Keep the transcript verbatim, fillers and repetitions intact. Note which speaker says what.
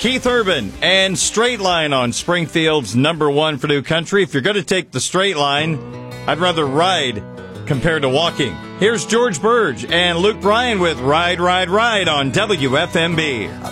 Speaker 1: Keith Urban and Straight Line on Springfield's number one for New Country. If you're going to take the straight line, I'd rather ride compared to walking. Here's George Burge and Luke Bryan with Ride, Ride, Ride on W F M B.